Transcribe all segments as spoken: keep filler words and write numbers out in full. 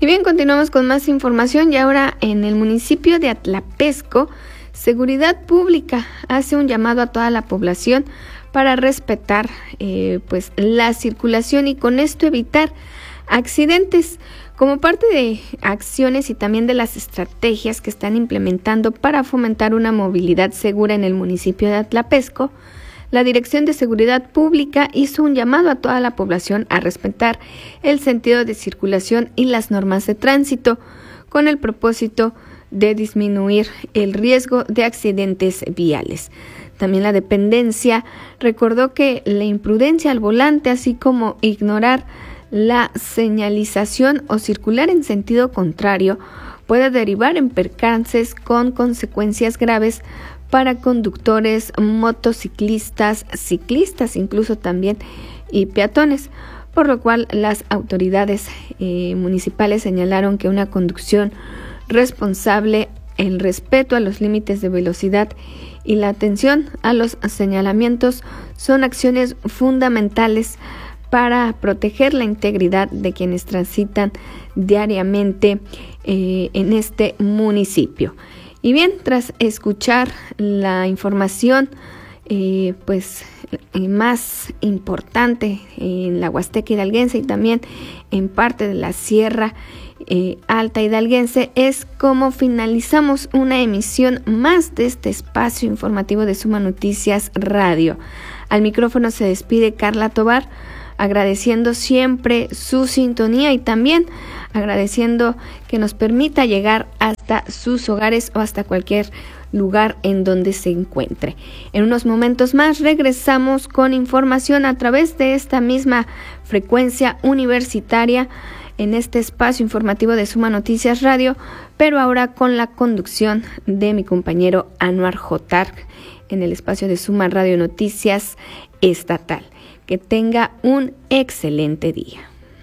Y bien, continuamos con más información y ahora en el municipio de Atlapesco, Seguridad Pública hace un llamado a toda la población para respetar eh, pues la circulación y con esto evitar accidentes. Como parte de acciones y también de las estrategias que están implementando para fomentar una movilidad segura en el municipio de Atlapesco, la Dirección de Seguridad Pública hizo un llamado a toda la población a respetar el sentido de circulación y las normas de tránsito, con el propósito de disminuir el riesgo de accidentes viales. También la dependencia recordó que la imprudencia al volante, así como ignorar la señalización o circular en sentido contrario, puede derivar en percances con consecuencias graves para conductores, motociclistas, ciclistas, incluso también y peatones, por lo cual las autoridades eh, municipales señalaron que una conducción responsable, el respeto a los límites de velocidad y la atención a los señalamientos son acciones fundamentales para proteger la integridad de quienes transitan diariamente eh, en este municipio. Y bien, tras escuchar la información eh, pues eh, más importante en la Huasteca Hidalguense y también en parte de la Sierra eh, Alta Hidalguense, es como finalizamos una emisión más de este espacio informativo de Suma Noticias Radio. Al micrófono se despide Carla Tobar, agradeciendo siempre su sintonía y también agradeciendo que nos permita llegar hasta sus hogares o hasta cualquier lugar en donde se encuentre. En unos momentos más regresamos con información a través de esta misma frecuencia universitaria en este espacio informativo de Suma Noticias Radio, pero ahora con la conducción de mi compañero Anuar Jotar en el espacio de Suma Radio Noticias Estatal. Que tenga un excelente día.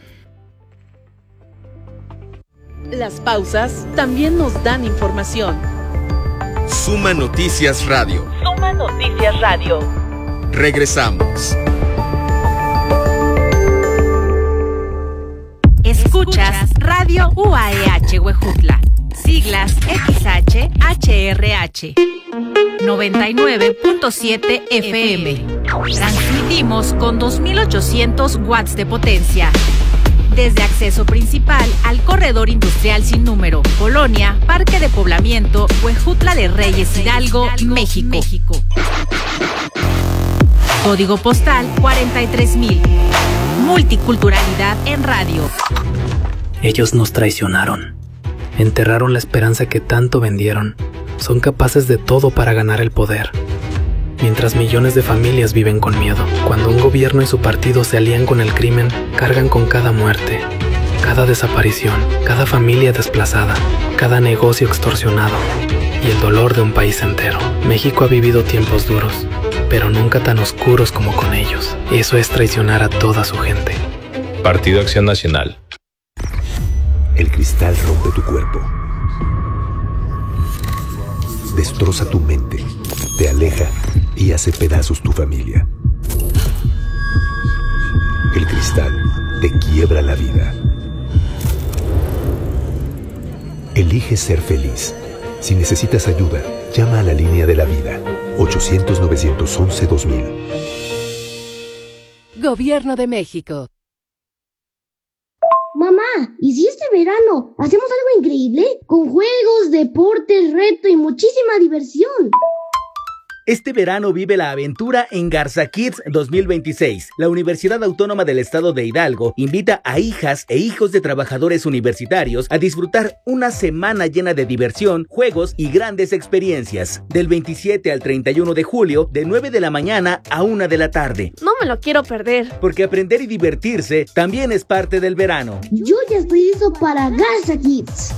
Las pausas también nos dan información. Suma Noticias Radio. Suma Noticias Radio. Regresamos. Escuchas Radio U A E H Huejutla. Siglas X H H R H. noventa y nueve punto siete F M. Transmitimos con dos mil ochocientos watts de potencia. Desde acceso principal al corredor industrial sin número, Colonia, Parque de Poblamiento, Huejutla de Reyes Hidalgo, México. México. Código postal cuarenta y tres mil. Multiculturalidad en radio. Ellos nos traicionaron. Enterraron la esperanza que tanto vendieron. Son capaces de todo para ganar el poder. Mientras millones de familias viven con miedo. Cuando un gobierno y su partido se alían con el crimen, cargan con cada muerte, cada desaparición, cada familia desplazada, cada negocio extorsionado y el dolor de un país entero. México ha vivido tiempos duros, pero nunca tan oscuros como con ellos. Eso es traicionar a toda su gente. Partido Acción Nacional. El cristal rompe tu cuerpo. Destroza tu mente, te aleja y hace pedazos tu familia. El cristal te quiebra la vida. Elige ser feliz. Si necesitas ayuda, llama a la línea de la vida. ochocientos, novecientos once, dos mil. Gobierno de México. Mamá, ¿y si este verano hacemos algo increíble? Con juegos, deportes, reto y muchísima diversión. Este verano vive la aventura en Garza Kids dos mil veintiséis. La Universidad Autónoma del Estado de Hidalgo invita a hijas e hijos de trabajadores universitarios a disfrutar una semana llena de diversión, juegos y grandes experiencias. Del veintisiete al treinta y uno de julio, de nueve de la mañana a una de la tarde. No me lo quiero perder. Porque aprender y divertirse también es parte del verano. Yo ya estoy listo para Garza Kids.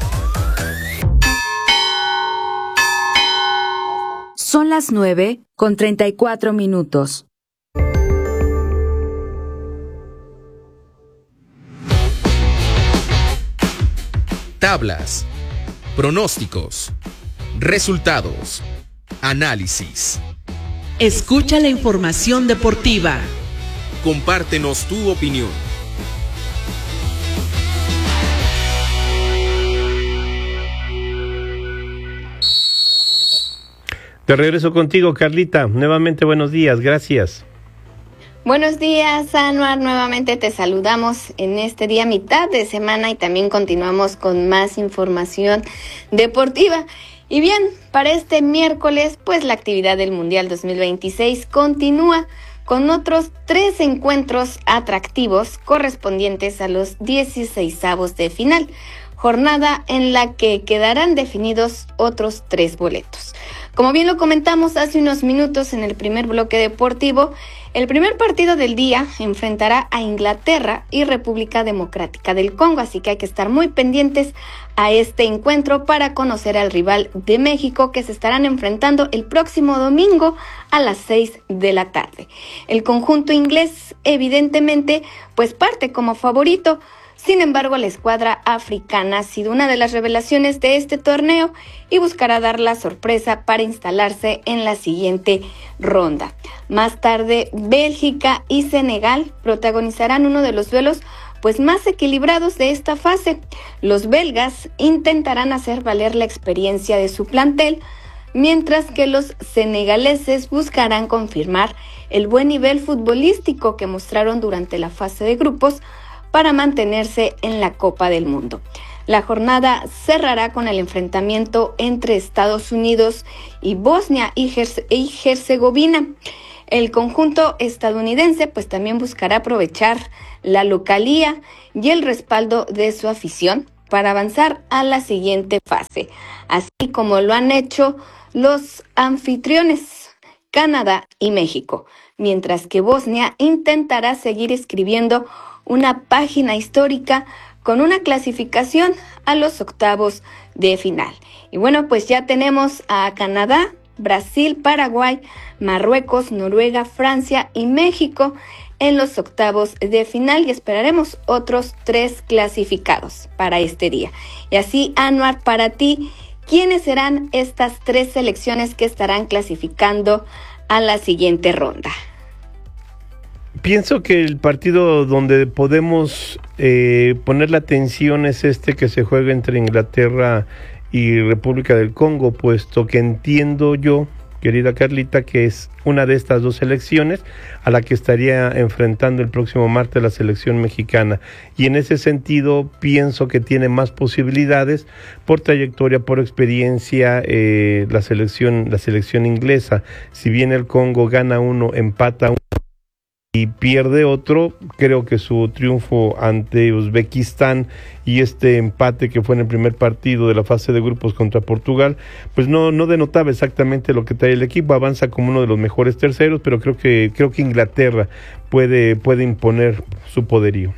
Son las nueve con treinta y cuatro minutos. Tablas, pronósticos, resultados, análisis. Escucha la información deportiva. Compártenos tu opinión. Te regreso contigo, Carlita. Nuevamente buenos días, gracias. Buenos días, Anuar. Nuevamente te saludamos en este día mitad de semana y también continuamos con más información deportiva. Y bien, para este miércoles, pues la actividad del Mundial dos mil veintiséis continúa con otros tres encuentros atractivos correspondientes a los dieciseisavos de final, jornada en la que quedarán definidos otros tres boletos. Como bien lo comentamos hace unos minutos en el primer bloque deportivo, el primer partido del día enfrentará a Inglaterra y República Democrática del Congo, así que hay que estar muy pendientes a este encuentro para conocer al rival de México, que se estarán enfrentando el próximo domingo a las seis de la tarde. El conjunto inglés, evidentemente, pues parte como favorito. Sin embargo, la escuadra africana ha sido una de las revelaciones de este torneo y buscará dar la sorpresa para instalarse en la siguiente ronda. Más tarde, Bélgica y Senegal protagonizarán uno de los duelos pues más equilibrados de esta fase. Los belgas intentarán hacer valer la experiencia de su plantel, mientras que los senegaleses buscarán confirmar el buen nivel futbolístico que mostraron durante la fase de grupos para mantenerse en la Copa del Mundo. La jornada cerrará con el enfrentamiento entre Estados Unidos y Bosnia y Herzegovina. El conjunto estadounidense pues también buscará aprovechar la localía y el respaldo de su afición para avanzar a la siguiente fase, así como lo han hecho los anfitriones Canadá y México, mientras que Bosnia intentará seguir escribiendo una página histórica con una clasificación a los octavos de final. Y bueno, pues ya tenemos a Canadá, Brasil, Paraguay, Marruecos, Noruega, Francia y México en los octavos de final y esperaremos otros tres clasificados para este día. Y así, Anuar, para ti, ¿quiénes serán estas tres selecciones que estarán clasificando a la siguiente ronda? Pienso que el partido donde podemos eh, poner la atención es este que se juega entre Inglaterra y República del Congo, puesto que entiendo yo, querida Carlita, que es una de estas dos selecciones a la que estaría enfrentando el próximo martes la selección mexicana, y en ese sentido pienso que tiene más posibilidades por trayectoria, por experiencia, eh, la selección, la selección inglesa. Si bien el Congo gana uno, empata uno y pierde otro, creo que su triunfo ante Uzbekistán y este empate que fue en el primer partido de la fase de grupos contra Portugal, pues no, no denotaba exactamente lo que trae el equipo. Avanza como uno de los mejores terceros, pero creo que, creo que Inglaterra puede, puede imponer su poderío.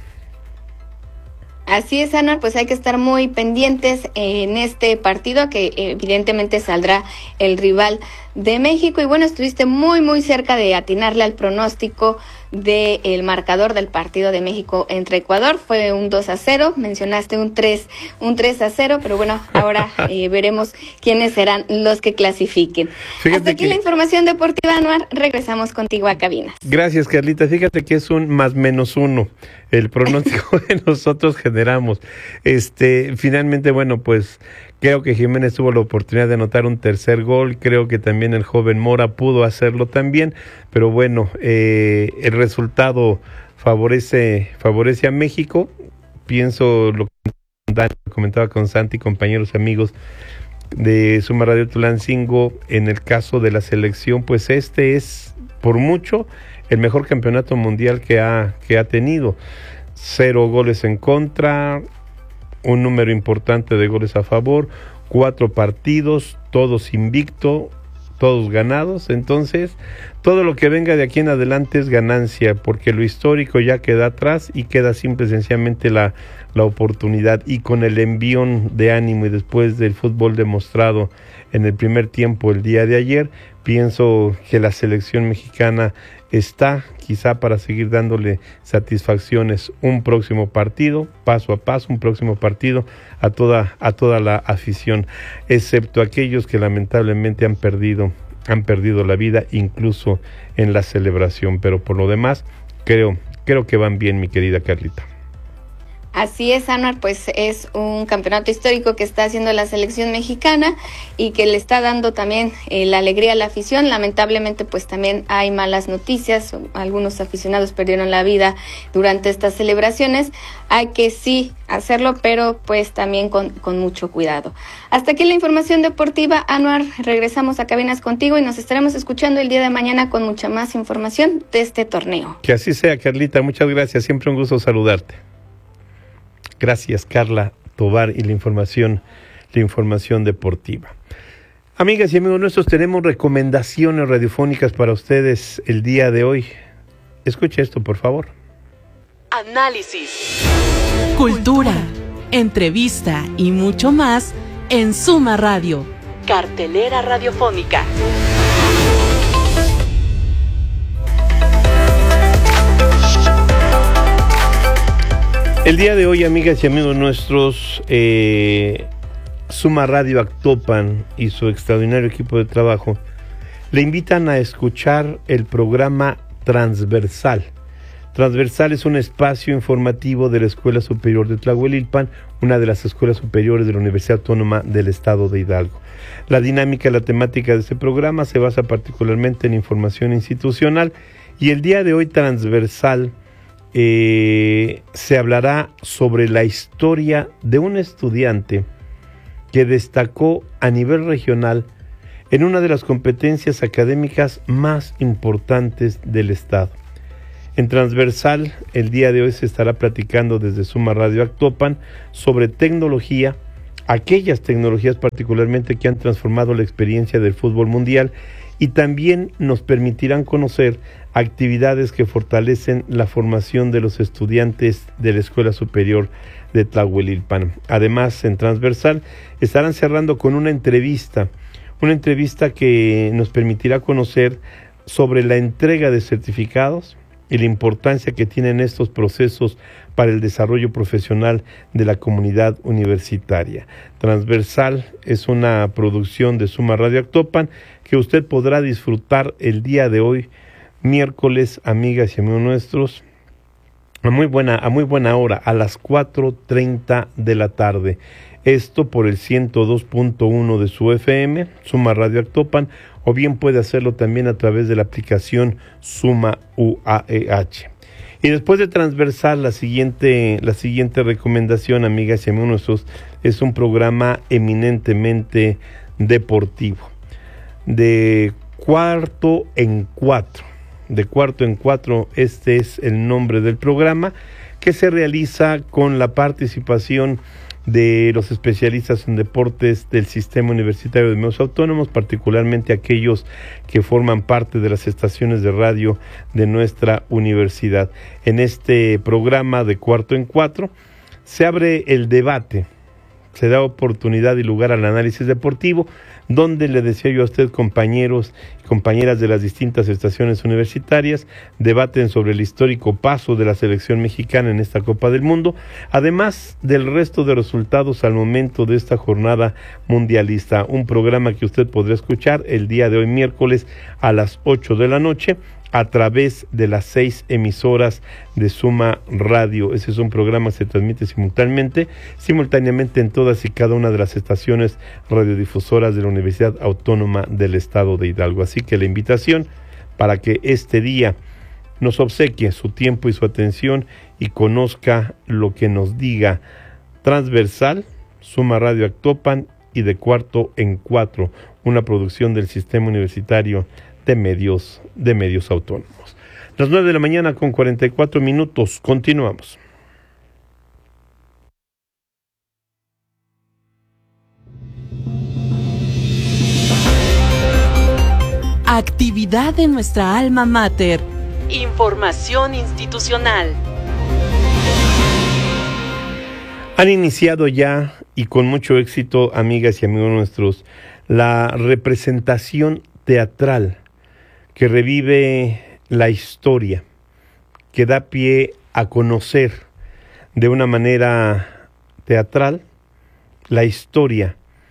Así es, Anuar, pues hay que estar muy pendientes en este partido, que evidentemente saldrá el rival de México. Y bueno, estuviste muy, muy cerca de atinarle al pronóstico del marcador del partido de México entre Ecuador. Fue un dos a cero, mencionaste un tres, un tres a cero, pero bueno, ahora eh, veremos quiénes serán los que clasifiquen. Fíjate Hasta aquí que... la información deportiva, Anuar. Regresamos contigo a cabina. Gracias, Carlita. Fíjate que es un más menos uno el pronóstico que nosotros generamos. Este, finalmente, bueno, pues creo que Jiménez tuvo la oportunidad de anotar un tercer gol. Creo que también el joven Mora pudo hacerlo también, pero bueno, eh, el resultado favorece favorece a México. Pienso lo que comentaba con Santi, compañeros, amigos de Suma Radio Tulancingo, en el caso de la selección, pues este es por mucho el mejor campeonato mundial que ha que ha tenido. Cero goles en contra, un número importante de goles a favor, cuatro partidos, todos invicto, todos ganados. Entonces, todo lo que venga de aquí en adelante es ganancia, porque lo histórico ya queda atrás y queda simple y sencillamente la, la oportunidad. Y con el envión de ánimo y después del fútbol demostrado en el primer tiempo el día de ayer, pienso que la selección mexicana está quizá para seguir dándole satisfacciones un próximo partido, paso a paso, un próximo partido a toda a toda la afición, excepto aquellos que lamentablemente han perdido han perdido la vida incluso en la celebración, pero por lo demás creo creo que van bien, mi querida Carlita. Así es, Anuar, pues es un campeonato histórico que está haciendo la selección mexicana y que le está dando también eh, la alegría a la afición. Lamentablemente, pues también hay malas noticias. Algunos aficionados perdieron la vida durante estas celebraciones. Hay que sí hacerlo, pero pues también con, con mucho cuidado. Hasta aquí la información deportiva, Anuar. Regresamos a cabinas contigo y nos estaremos escuchando el día de mañana con mucha más información de este torneo. Que así sea, Carlita. Muchas gracias. Siempre un gusto saludarte. Gracias, Carla Tovar, y la información, la información deportiva. Amigas y amigos nuestros, tenemos recomendaciones radiofónicas para ustedes el día de hoy. Escuche esto, por favor. Análisis, cultura, entrevista y mucho más en Suma Radio, cartelera radiofónica. El día de hoy, amigas y amigos nuestros, eh, Suma Radio Actopan y su extraordinario equipo de trabajo le invitan a escuchar el programa Transversal. Transversal es un espacio informativo de la Escuela Superior de Tlahuelilpan, una de las escuelas superiores de la Universidad Autónoma del Estado de Hidalgo. La dinámica y la temática de este programa se basa particularmente en información institucional, y el día de hoy Transversal Eh, se hablará sobre la historia de un estudiante que destacó a nivel regional en una de las competencias académicas más importantes del Estado. En Transversal, el día de hoy se estará platicando desde Suma Radio Actopan sobre tecnología, aquellas tecnologías particularmente que han transformado la experiencia del fútbol mundial, y también nos permitirán conocer actividades que fortalecen la formación de los estudiantes de la Escuela Superior de Tlahuelilpan. Además, en Transversal estarán cerrando con una entrevista, una entrevista que nos permitirá conocer sobre la entrega de certificados y la importancia que tienen estos procesos para el desarrollo profesional de la comunidad universitaria. Transversal es una producción de Suma Radio Actopan que usted podrá disfrutar el día de hoy, miércoles, amigas y amigos nuestros, a muy buena, a muy buena hora, a las cuatro treinta de la tarde. Esto por el ciento dos punto uno de su F M, Suma Radio Actopan, o bien puede hacerlo también a través de la aplicación Suma U A E H. Y después de Transversal, la siguiente, la siguiente recomendación, amigas y amigos nuestros, es un programa eminentemente deportivo. De cuarto en cuatro, de cuarto en cuatro, este es el nombre del programa, que se realiza con la participación de los especialistas en deportes del Sistema Universitario de Medios Autónomos, particularmente aquellos que forman parte de las estaciones de radio de nuestra universidad. En este programa de cuarto en cuatro se abre el debate, se da oportunidad y lugar al análisis deportivo, donde le decía yo a usted, compañeros y compañeras de las distintas estaciones universitarias, debaten sobre el histórico paso de la selección mexicana en esta Copa del Mundo, además del resto de resultados al momento de esta jornada mundialista. Un programa que usted podrá escuchar el día de hoy, miércoles, a las ocho de la noche, a través de las seis emisoras de Suma Radio. Ese es un programa que se transmite simultáneamente, simultáneamente en todas y cada una de las estaciones radiodifusoras de la Universidad Autónoma del Estado de Hidalgo. Así que la invitación para que este día nos obsequie su tiempo y su atención y conozca lo que nos diga Transversal, Suma Radio Actopan y de cuarto en cuatro, una producción del Sistema Universitario de medios, de medios autónomos. Las nueve de la mañana con cuarenta y cuatro minutos. Continuamos. Actividad de nuestra alma mater. Información institucional. Han iniciado ya, y con mucho éxito, amigas y amigos nuestros, la representación teatral que revive la historia, que da pie a conocer de una manera teatral la historia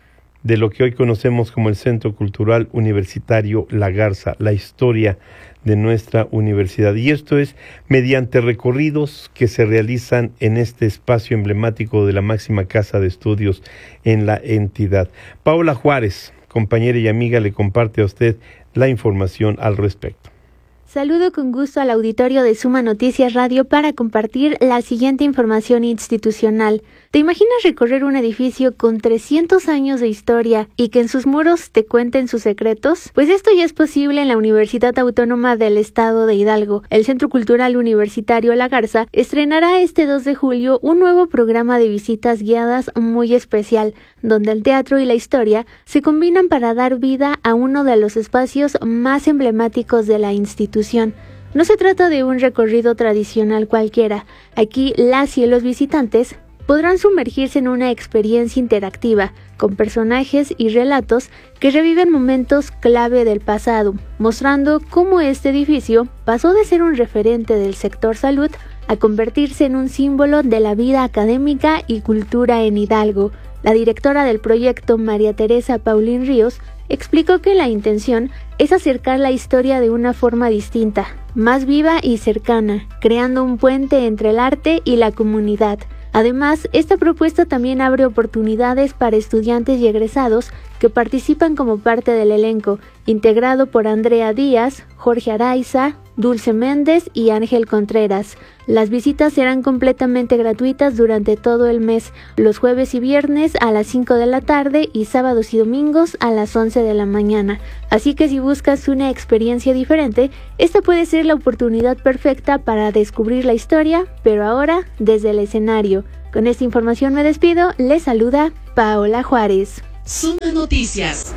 de lo que hoy conocemos como el Centro Cultural Universitario La Garza, la historia de nuestra universidad. Y esto es mediante recorridos que se realizan en este espacio emblemático de la máxima casa de estudios en la entidad. Paola Juárez, compañera y amiga, le comparte a usted la información al respecto. Saludo con gusto al auditorio de Suma Noticias Radio para compartir la siguiente información institucional. ¿Te imaginas recorrer un edificio con trescientos años de historia y que en sus muros te cuenten sus secretos? Pues esto ya es posible en la Universidad Autónoma del Estado de Hidalgo. El Centro Cultural Universitario La Garza estrenará este dos de julio un nuevo programa de visitas guiadas muy especial, donde el teatro y la historia se combinan para dar vida a uno de los espacios más emblemáticos de la institución. No se trata de un recorrido tradicional cualquiera. Aquí las y los visitantes podrán sumergirse en una experiencia interactiva, con personajes y relatos que reviven momentos clave del pasado, mostrando cómo este edificio pasó de ser un referente del sector salud a convertirse en un símbolo de la vida académica y cultura en Hidalgo. La directora del proyecto, María Teresa Paulín Ríos, explicó que la intención es acercar la historia de una forma distinta, más viva y cercana, creando un puente entre el arte y la comunidad. Además, esta propuesta también abre oportunidades para estudiantes y egresados que participan como parte del elenco, integrado por Andrea Díaz, Jorge Araiza, Dulce Méndez y Ángel Contreras. Las visitas serán completamente gratuitas durante todo el mes, los jueves y viernes a las cinco de la tarde y sábados y domingos a las once de la mañana. Así que si buscas una experiencia diferente, esta puede ser la oportunidad perfecta para descubrir la historia, pero ahora desde el escenario. Con esta información me despido, les saluda Paola Juárez. Suma Noticias.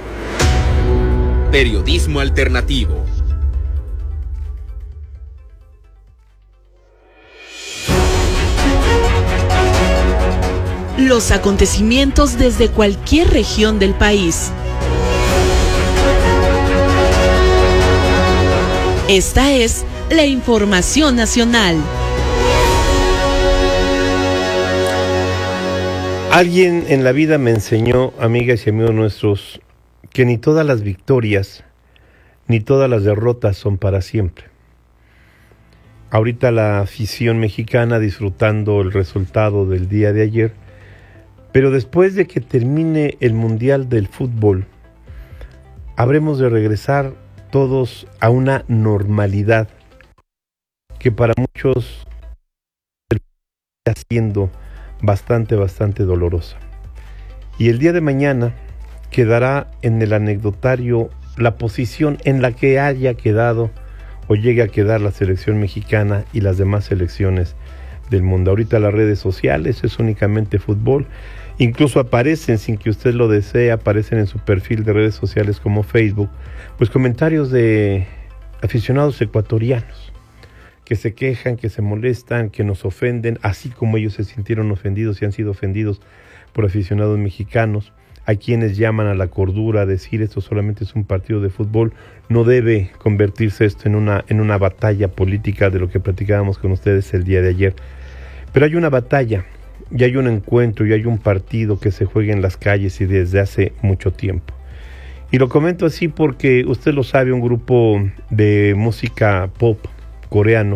Periodismo alternativo. Los acontecimientos desde cualquier región del país. Esta es la información nacional. Alguien en la vida me enseñó, amigas y amigos nuestros, que ni todas las victorias ni todas las derrotas son para siempre. Ahorita la afición mexicana disfrutando el resultado del día de ayer, pero después de que termine el Mundial del Fútbol, habremos de regresar todos a una normalidad que para muchos está siendo bastante, bastante dolorosa. Y el día de mañana quedará en el anecdotario la posición en la que haya quedado o llegue a quedar la selección mexicana y las demás selecciones del mundo. Ahorita las redes sociales es únicamente fútbol. Incluso aparecen, sin que usted lo desee, aparecen en su perfil de redes sociales como Facebook, pues comentarios de aficionados ecuatorianos que se quejan, que se molestan, que nos ofenden, así como ellos se sintieron ofendidos y han sido ofendidos por aficionados mexicanos, a quienes llaman a la cordura, a decir esto solamente es un partido de fútbol, no debe convertirse esto en una, en una batalla política de lo que platicábamos con ustedes el día de ayer. Pero hay una batalla, y hay un encuentro, y hay un partido que se juega en las calles y desde hace mucho tiempo. Y lo comento así porque usted lo sabe, un grupo de música pop coreano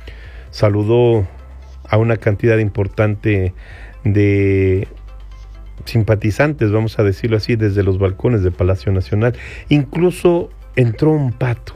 saludó a una cantidad importante de simpatizantes, vamos a decirlo así, desde los balcones del Palacio Nacional. Incluso entró un pato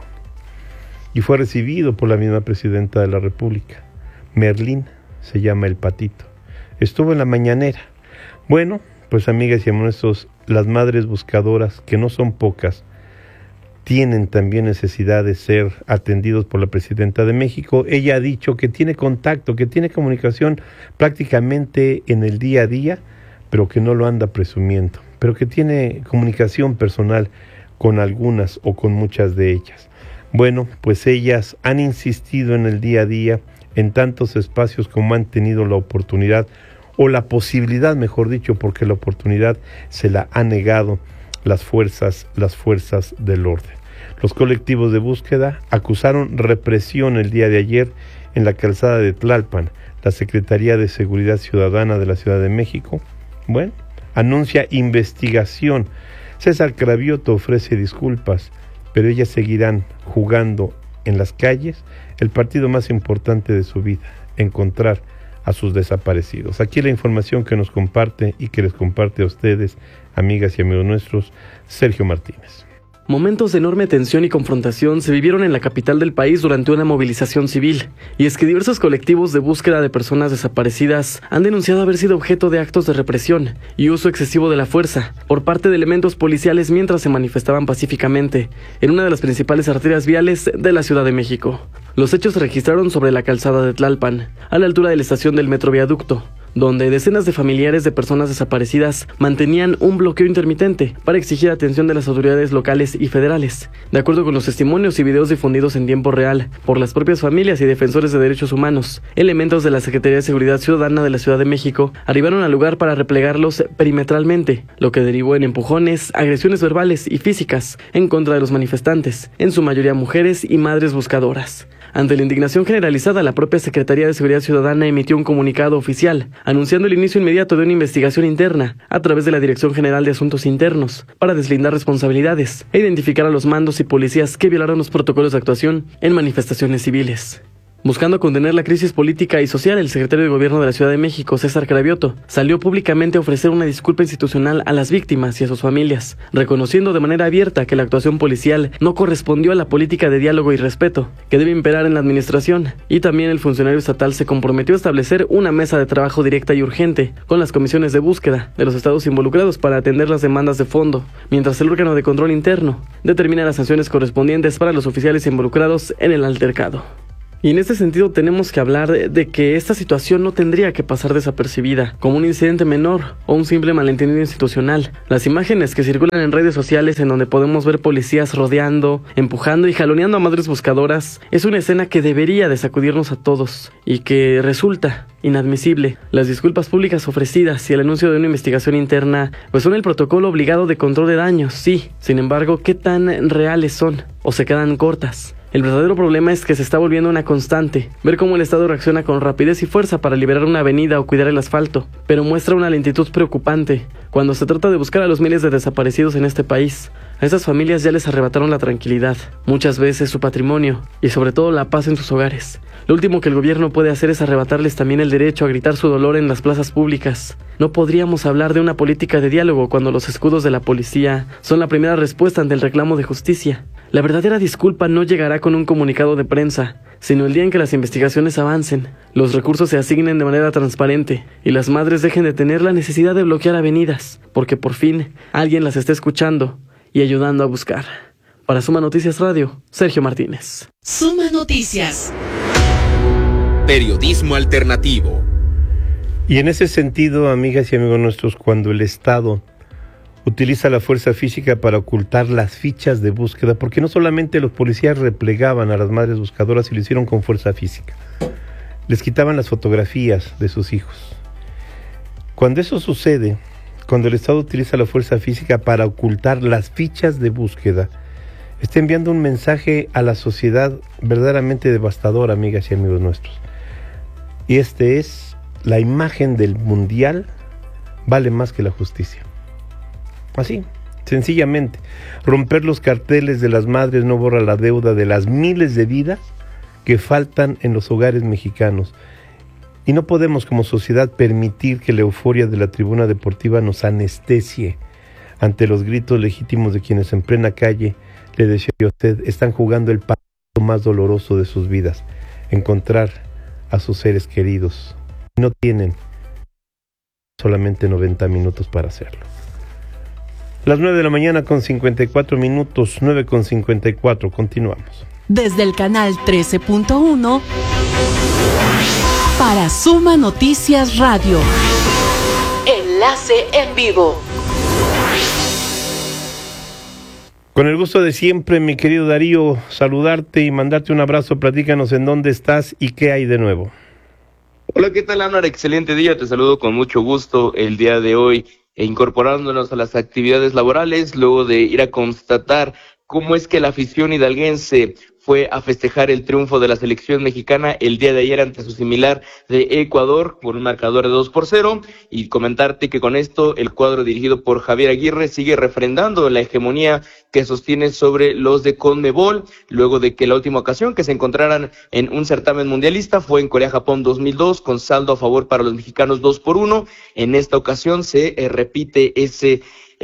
y fue recibido por la misma presidenta de la República. Merlín se llama el patito. Estuvo en la mañanera. Bueno, pues amigas y amigos, las madres buscadoras, que no son pocas, tienen también necesidad de ser atendidos por la presidenta de México. Ella ha dicho que tiene contacto, que tiene comunicación prácticamente en el día a día, pero que no lo anda presumiendo, pero que tiene comunicación personal con algunas o con muchas de ellas. Bueno, pues ellas han insistido en el día a día, en tantos espacios como han tenido la oportunidad, o la posibilidad, mejor dicho, porque la oportunidad se la han negado las fuerzas, las fuerzas del orden. Los colectivos de búsqueda acusaron represión el día de ayer en la calzada de Tlalpan. La Secretaría de Seguridad Ciudadana de la Ciudad de México, bueno, anuncia investigación. César Cravioto ofrece disculpas, pero ellas seguirán jugando en las calles el partido más importante de su vida, encontrar a sus desaparecidos. Aquí la información que nos comparte y que les comparte a ustedes, amigas y amigos nuestros, Sergio Martínez. Momentos de enorme tensión y confrontación se vivieron en la capital del país durante una movilización civil, y es que diversos colectivos de búsqueda de personas desaparecidas han denunciado haber sido objeto de actos de represión y uso excesivo de la fuerza por parte de elementos policiales mientras se manifestaban pacíficamente en una de las principales arterias viales de la Ciudad de México. Los hechos se registraron sobre la calzada de Tlalpan, a la altura de la estación del Metro Viaducto, donde decenas de familiares de personas desaparecidas mantenían un bloqueo intermitente para exigir atención de las autoridades locales y federales. De acuerdo con los testimonios y videos difundidos en tiempo real por las propias familias y defensores de derechos humanos, elementos de la Secretaría de Seguridad Ciudadana de la Ciudad de México arribaron al lugar para replegarlos perimetralmente, lo que derivó en empujones, agresiones verbales y físicas en contra de los manifestantes, en su mayoría mujeres y madres buscadoras. Ante la indignación generalizada, la propia Secretaría de Seguridad Ciudadana emitió un comunicado oficial anunciando el inicio inmediato de una investigación interna a través de la Dirección General de Asuntos Internos para deslindar responsabilidades e identificar a los mandos y policías que violaron los protocolos de actuación en manifestaciones civiles. Buscando contener la crisis política y social, el secretario de Gobierno de la Ciudad de México, César Cravioto, salió públicamente a ofrecer una disculpa institucional a las víctimas y a sus familias, reconociendo de manera abierta que la actuación policial no correspondió a la política de diálogo y respeto que debe imperar en la administración, y también el funcionario estatal se comprometió a establecer una mesa de trabajo directa y urgente con las comisiones de búsqueda de los estados involucrados para atender las demandas de fondo, mientras el órgano de control interno determina las sanciones correspondientes para los oficiales involucrados en el altercado. Y en este sentido tenemos que hablar de, de que esta situación no tendría que pasar desapercibida, como un incidente menor o un simple malentendido institucional. Las imágenes que circulan en redes sociales en donde podemos ver policías rodeando, empujando y jaloneando a madres buscadoras, es una escena que debería de sacudirnos a todos y que resulta inadmisible. Las disculpas públicas ofrecidas y el anuncio de una investigación interna pues son el protocolo obligado de control de daños, sí. Sin embargo, ¿qué tan reales son? ¿O se quedan cortas? El verdadero problema es que se está volviendo una constante, ver cómo el Estado reacciona con rapidez y fuerza para liberar una avenida o cuidar el asfalto, pero muestra una lentitud preocupante cuando se trata de buscar a los miles de desaparecidos en este país. A esas familias ya les arrebataron la tranquilidad, muchas veces su patrimonio y sobre todo la paz en sus hogares. Lo último que el gobierno puede hacer es arrebatarles también el derecho a gritar su dolor en las plazas públicas. No podríamos hablar de una política de diálogo cuando los escudos de la policía son la primera respuesta ante el reclamo de justicia. La verdadera disculpa no llegará con un comunicado de prensa, sino el día en que las investigaciones avancen, los recursos se asignen de manera transparente y las madres dejen de tener la necesidad de bloquear avenidas, porque por fin alguien las está escuchando y ayudando a buscar. Para Suma Noticias Radio, Sergio Martínez. Suma Noticias. Periodismo alternativo. Y en ese sentido, amigas y amigos nuestros, cuando el Estado utiliza la fuerza física para ocultar las fichas de búsqueda, porque no solamente los policías replegaban a las madres buscadoras y lo hicieron con fuerza física, les quitaban las fotografías de sus hijos. Cuando eso sucede, cuando el Estado utiliza la fuerza física para ocultar las fichas de búsqueda, está enviando un mensaje a la sociedad verdaderamente devastador, amigas y amigos nuestros. Y este es: la imagen del mundial vale más que la justicia. Así, sencillamente, romper los carteles de las madres no borra la deuda de las miles de vidas que faltan en los hogares mexicanos. Y no podemos como sociedad permitir que la euforia de la tribuna deportiva nos anestesie ante los gritos legítimos de quienes en plena calle, le decía a usted, están jugando el partido más doloroso de sus vidas, encontrar a sus seres queridos. No tienen solamente noventa minutos para hacerlo. Las nueve de la mañana con cincuenta y cuatro minutos, nueve con cincuenta y cuatro, continuamos. Desde el canal trece punto uno para Suma Noticias Radio. Enlace en vivo. Con el gusto de siempre, mi querido Darío, saludarte y mandarte un abrazo. Platícanos en dónde estás y qué hay de nuevo. Hola, ¿qué tal, Anuar? Excelente día, te saludo con mucho gusto el día de hoy, e incorporándonos a las actividades laborales, luego de ir a constatar cómo es que la afición hidalguense fue a festejar el triunfo de la selección mexicana el día de ayer ante su similar de Ecuador por un marcador de dos por cero, y comentarte que con esto el cuadro dirigido por Javier Aguirre sigue refrendando la hegemonía que sostiene sobre los de CONMEBOL, luego de que la última ocasión que se encontraran en un certamen mundialista fue en Corea-Japón dos mil dos, con saldo a favor para los mexicanos dos por uno. En esta ocasión se eh, repite ese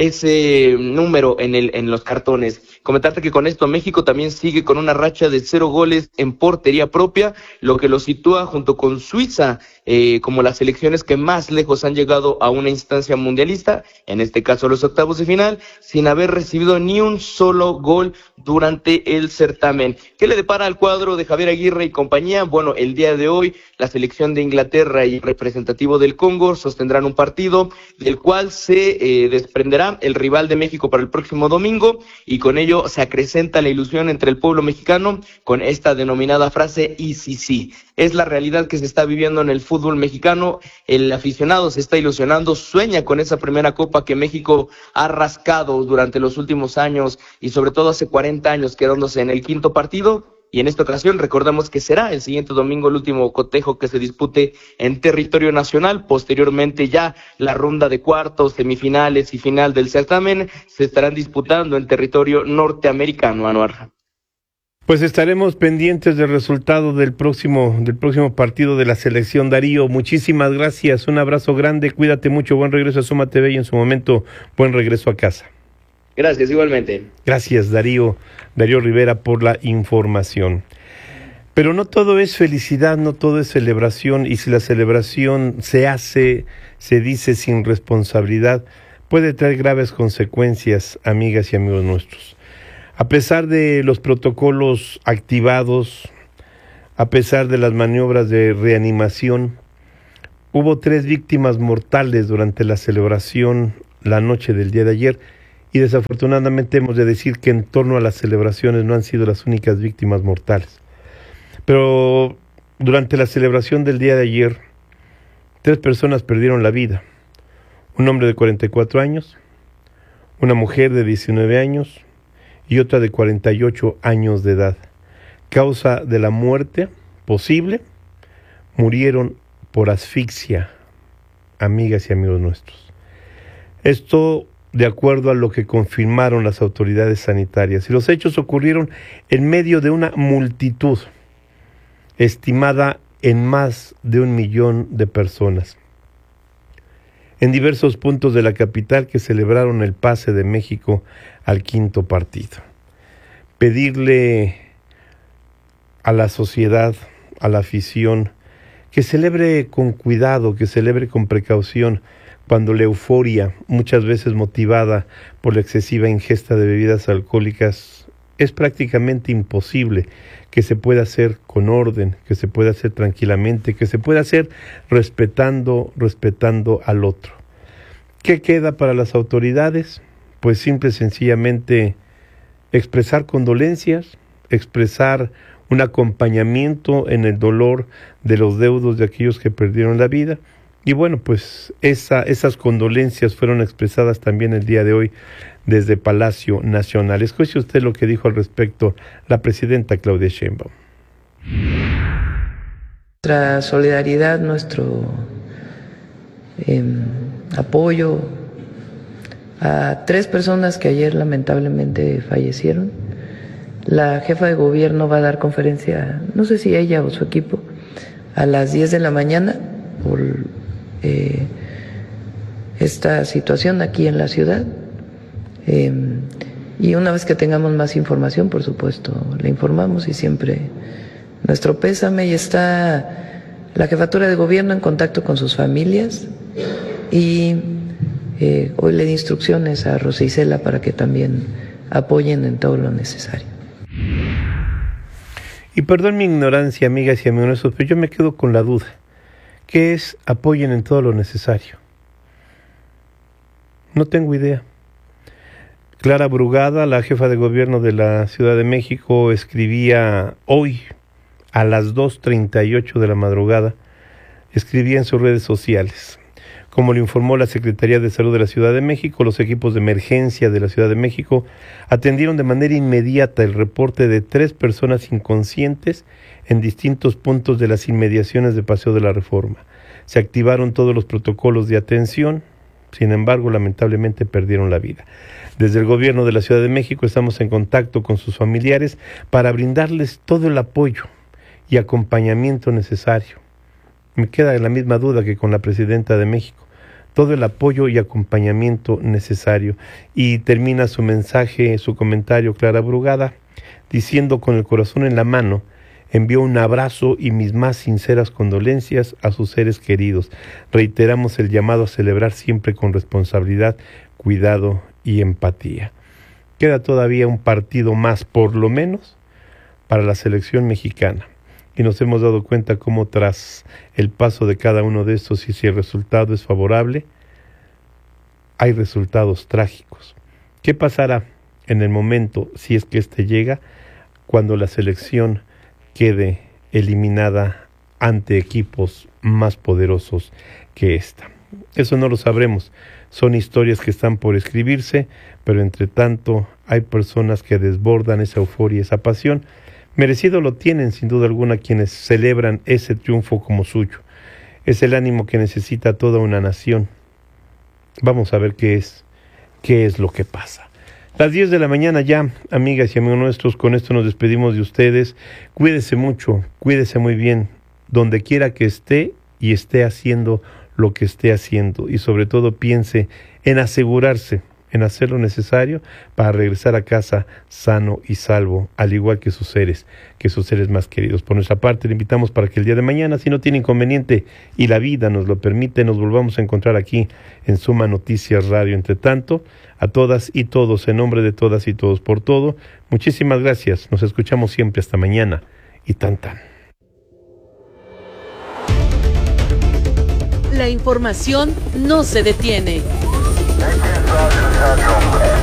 ese número en el en los cartones. Comentarte que con esto México también sigue con una racha de cero goles en portería propia, lo que lo sitúa junto con Suiza eh, como las selecciones que más lejos han llegado a una instancia mundialista, en este caso los octavos de final, sin haber recibido ni un solo gol durante el certamen. ¿Qué le depara al cuadro de Javier Aguirre y compañía? Bueno, el día de hoy la selección de Inglaterra y el representativo del Congo sostendrán un partido del cual se eh, desprenderá el rival de México para el próximo domingo, y con ello se acrecenta la ilusión entre el pueblo mexicano con esta denominada frase "y sí sí". Es la realidad que se está viviendo en el fútbol mexicano. El aficionado se está ilusionando, sueña con esa primera copa que México ha rascado durante los últimos años y sobre todo hace cuarenta años, quedándose en el quinto partido. Y en esta ocasión recordamos que será el siguiente domingo el último cotejo que se dispute en territorio nacional. Posteriormente ya la ronda de cuartos, semifinales y final del certamen se estarán disputando en territorio norteamericano, Anuar. Pues estaremos pendientes del resultado del próximo del próximo partido de la selección. Darío, muchísimas gracias, un abrazo grande, cuídate mucho, buen regreso a Suma T V y en su momento buen regreso a casa. Gracias, igualmente. Gracias, Darío, Darío Rivera, por la información. Pero no todo es felicidad, no todo es celebración, y si la celebración se hace, se dice sin responsabilidad, puede traer graves consecuencias, amigas y amigos nuestros. A pesar de los protocolos activados, a pesar de las maniobras de reanimación, hubo tres víctimas mortales durante la celebración la noche del día de ayer, y desafortunadamente hemos de decir que en torno a las celebraciones no han sido las únicas víctimas mortales. Pero durante la celebración del día de ayer, tres personas perdieron la vida. Un hombre de cuarenta y cuatro años, una mujer de diecinueve años y otra de cuarenta y ocho años de edad. Causa de la muerte posible, murieron por asfixia, amigas y amigos nuestros. Esto de acuerdo a lo que confirmaron las autoridades sanitarias. Y los hechos ocurrieron en medio de una multitud estimada en más de un millón de personas, en diversos puntos de la capital que celebraron el pase de México al quinto partido. Pedirle a la sociedad, a la afición, que celebre con cuidado, que celebre con precaución, cuando la euforia, muchas veces motivada por la excesiva ingesta de bebidas alcohólicas, es prácticamente imposible que se pueda hacer con orden, que se pueda hacer tranquilamente, que se pueda hacer respetando, respetando al otro. ¿Qué queda para las autoridades? Pues simple y sencillamente expresar condolencias, expresar un acompañamiento en el dolor de los deudos de aquellos que perdieron la vida. Y bueno, pues esa, esas condolencias fueron expresadas también el día de hoy desde Palacio Nacional. Escuche usted lo que dijo al respecto la presidenta Claudia Sheinbaum. Nuestra solidaridad, nuestro eh, apoyo a tres personas que ayer lamentablemente fallecieron. La jefa de gobierno va a dar conferencia, no sé si ella o su equipo, a las diez de la mañana por Eh, esta situación aquí en la ciudad, eh, y una vez que tengamos más información, por supuesto, le informamos, y siempre nuestro pésame, y está la jefatura de gobierno en contacto con sus familias, y eh, hoy le di instrucciones a Rosa Isela para que también apoyen en todo lo necesario. Y perdón mi ignorancia, amigas y amigos, pero yo me quedo con la duda. ¿Qué es apoyen en todo lo necesario? No tengo idea. Clara Brugada, la jefa de gobierno de la Ciudad de México, escribía hoy a las dos treinta y ocho de la madrugada, escribía en sus redes sociales: Como lo informó la Secretaría de Salud de la Ciudad de México, los equipos de emergencia de la Ciudad de México atendieron de manera inmediata el reporte de tres personas inconscientes en distintos puntos de las inmediaciones de Paseo de la Reforma. Se activaron todos los protocolos de atención, sin embargo, lamentablemente perdieron la vida. Desde el gobierno de la Ciudad de México estamos en contacto con sus familiares para brindarles todo el apoyo y acompañamiento necesario. Me queda la misma duda que con la presidenta de México. Todo el apoyo y acompañamiento necesario. Y termina su mensaje, su comentario, Clara Brugada, diciendo: con el corazón en la mano, envió un abrazo y mis más sinceras condolencias a sus seres queridos. Reiteramos el llamado a celebrar siempre con responsabilidad, cuidado y empatía. Queda todavía un partido más, por lo menos, para la selección mexicana. Y nos hemos dado cuenta cómo tras el paso de cada uno de estos, y si el resultado es favorable, hay resultados trágicos. ¿Qué pasará en el momento, si es que éste llega, cuando la selección quede eliminada ante equipos más poderosos que esta? Eso no lo sabremos. Son historias que están por escribirse, pero entre tanto hay personas que desbordan esa euforia, esa pasión. Merecido lo tienen, sin duda alguna, quienes celebran ese triunfo como suyo. Es el ánimo que necesita toda una nación. Vamos a ver qué es, qué es lo que pasa. Las diez de la mañana ya, amigas y amigos nuestros, con esto nos despedimos de ustedes. Cuídese mucho, cuídese muy bien, donde quiera que esté y esté haciendo lo que esté haciendo. Y sobre todo piense en asegurarse, en hacer lo necesario para regresar a casa sano y salvo, al igual que sus seres, que sus seres más queridos. Por nuestra parte, le invitamos para que el día de mañana, si no tiene inconveniente y la vida nos lo permite, nos volvamos a encontrar aquí en Suma Noticias Radio. Entre tanto, a todas y todos, en nombre de todas y todos por todo, muchísimas gracias. Nos escuchamos siempre hasta mañana y tan tan. La información no se detiene.